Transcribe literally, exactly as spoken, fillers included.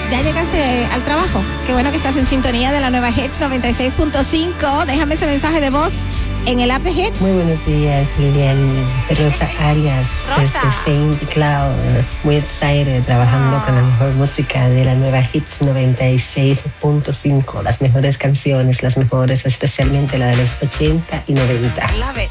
ya llegaste al trabajo. Qué bueno que estás en sintonía de la nueva Hits noventa y seis punto cinco. Déjame ese mensaje de voz en el app de Hits. Muy buenos días, Lilian. Rosa Arias, Rosa. desde Saint Cloud. Muy excited, trabajando Oh. con la mejor música de la nueva Hits noventa y seis punto cinco. Las mejores canciones, las mejores, especialmente la de los ochenta y noventa. Love it.